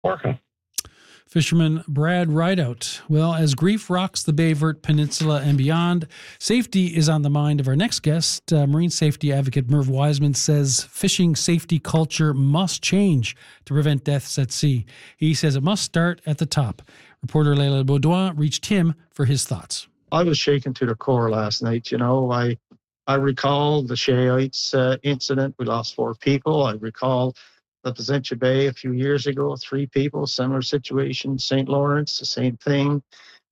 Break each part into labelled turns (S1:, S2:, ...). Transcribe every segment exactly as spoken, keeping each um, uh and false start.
S1: Orca.
S2: Fisherman Brad Rideout. Well, as grief rocks the Bayvert Peninsula and beyond, safety is on the mind of our next guest. Uh, Marine safety advocate Merv Wiseman says fishing safety culture must change to prevent deaths at sea. He says it must start at the top. Reporter Leila Baudouin reached him for his thoughts.
S1: I was shaken to the core last night. You know, I I recall the Shayites uh, incident. We lost four people. I recall the Placentia Bay a few years ago, three people, similar situation. Saint Lawrence, the same thing.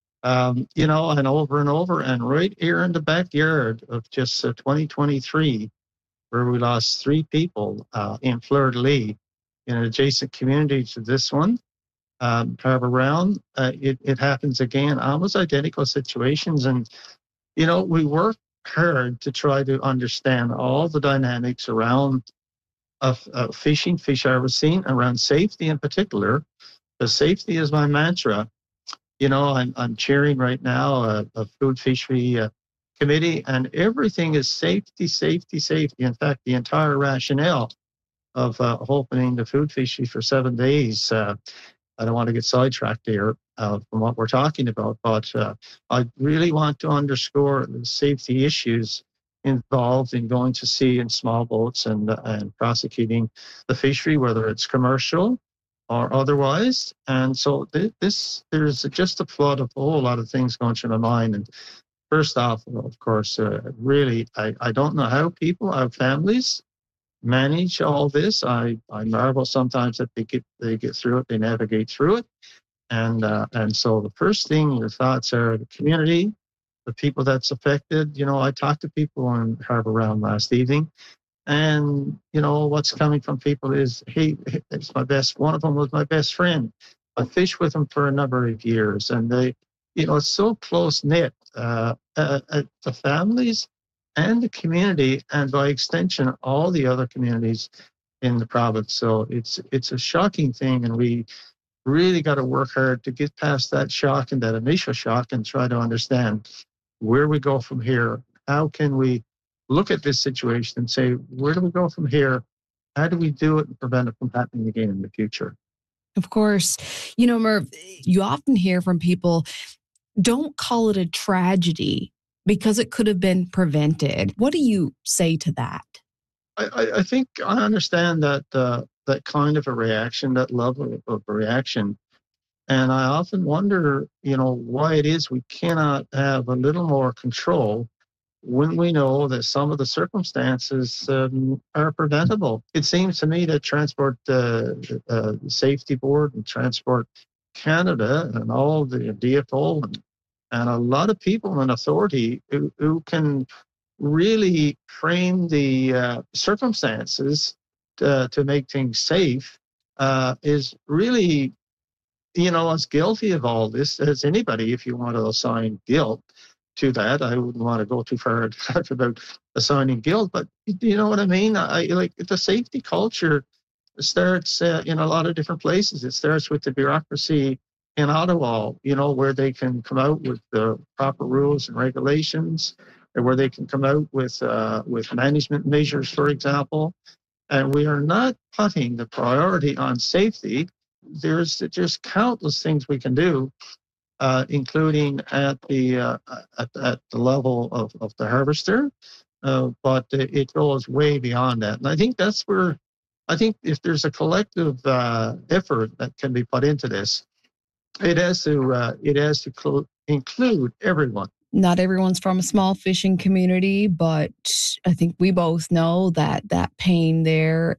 S1: Um, you know, and over and over. And right here in the backyard of just uh, twenty twenty-three, where we lost three people uh, in Fleur de Lis, in an adjacent community to this one, um, Harbour Round, uh, it, it happens again. Almost identical situations. And, you know, we work hard to try to understand all the dynamics around of uh, fishing, fish harvesting, around safety in particular. The safety is my mantra. You know, I'm I'm chairing right now a, a food fishery uh, committee, and everything is safety, safety, safety. In fact, the entire rationale of uh, opening the food fishery for seven days. Uh, I don't want to get sidetracked here uh, from what we're talking about, but uh, I really want to underscore the safety issues involved in going to sea in small boats and and prosecuting the fishery, whether it's commercial or otherwise. And so th- this there's just a flood of a whole lot of things going through my mind. And first off, of course, uh, really, I, I don't know how people, how families manage all this. I, I marvel sometimes that they get they get through it, they navigate through it. And uh, and so the first thing, your thoughts are the community, the people that's affected. You know, I talked to people on Harbour Round last evening, and you know what's coming from people is, hey, it's my best. One of them was my best friend. I fished with him for a number of years, and they, you know, it's so close knit. Uh, uh, uh, the families and the community, and by extension, all the other communities in the province. So it's it's a shocking thing, and we really got to work hard to get past that shock and that initial shock and try to understand where we go from here. How can we look at this situation and say, where do we go from here? How do we do it and prevent it from happening again in the future?
S3: Of course. You know, Merv, you often hear from people, don't call it a tragedy because it could have been prevented. What do you say to that?
S1: I, I think I understand that uh, that kind of a reaction, that level of reaction. And I often wonder, you know, why it is we cannot have a little more control when we know that some of the circumstances um, are preventable. It seems to me that Transport uh, uh, Safety Board and Transport Canada and all the D F O and, and a lot of people in authority who, who can really frame the uh, circumstances to, to make things safe uh, is really, you know, as guilty of all this as anybody. If you want to assign guilt to that, I wouldn't want to go too far to talk about assigning guilt, but you know what I mean? I like the safety culture starts uh, in a lot of different places. It starts with the bureaucracy in Ottawa, you know, where they can come out with the proper rules and regulations, and where they can come out with uh, with management measures, for example. And we are not putting the priority on safety. There's just countless things we can do, uh, including at the uh, at, at the level of, of the harvester, uh, but it goes way beyond that. And I think that's where, I think if there's a collective uh, effort that can be put into this, it has to uh, it has to cl- include everyone.
S3: Not everyone's from a small fishing community, but I think we both know that that pain there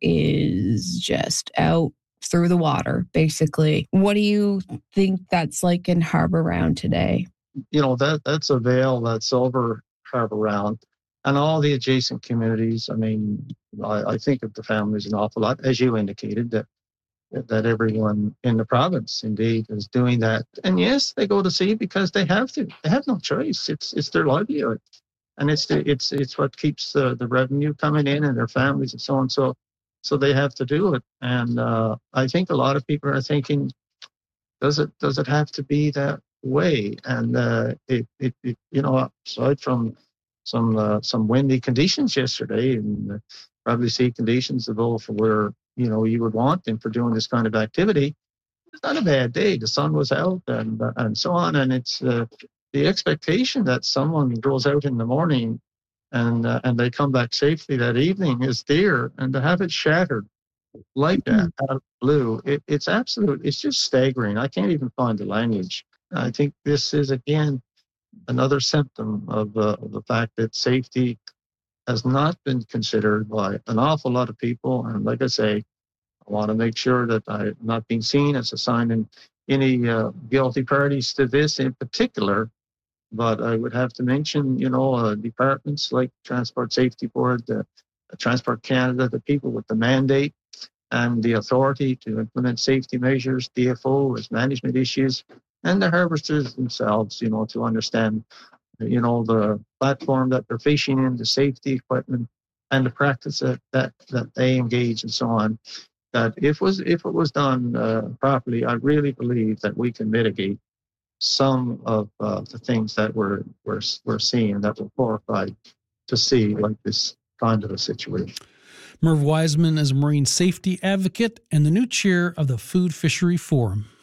S3: is just out through the water, basically. What do you think that's like in Harbour Round today?
S1: You know, that that's a veil that's over Harbour Round and all the adjacent communities. I mean, I, I think of the families an awful lot, as you indicated, that that everyone in the province indeed is doing that. And yes, they go to sea because they have to. They have no choice. It's it's their livelihood, and it's the, it's it's what keeps the, the revenue coming in and their families and so on. So so they have to do it. And uh, I think a lot of people are thinking, does it does it have to be that way? And uh, it, it it you know, aside from some uh, some windy conditions yesterday and probably sea conditions above where you know you would want them for doing this kind of activity, it's not a bad day. The sun was out and uh, and so on. And it's uh, the expectation that someone goes out in the morning and uh, and they come back safely that evening is there, and to have it shattered like that out of the blue, it, it's absolute. It's just staggering. I can't even find the language. I think this is again another symptom of, uh, of the fact that safety has not been considered by an awful lot of people. And like I say, I want to make sure that I'm not being seen as assigning any uh, guilty parties to this in particular. But I would have to mention, you know, uh, departments like Transport Safety Board, the uh, Transport Canada, the people with the mandate and the authority to implement safety measures, D F O, risk management issues, and the harvesters themselves, you know, to understand, you know, the platform that they're fishing in, the safety equipment, and the practice that that, that they engage and so on. That if was if it was done uh, properly, I really believe that we can mitigate some of uh, the things that we're, we're we're seeing, that we're horrified to see, like this kind of a situation.
S2: Merv Wiseman is a marine safety advocate and the new chair of the Food Fishery Forum.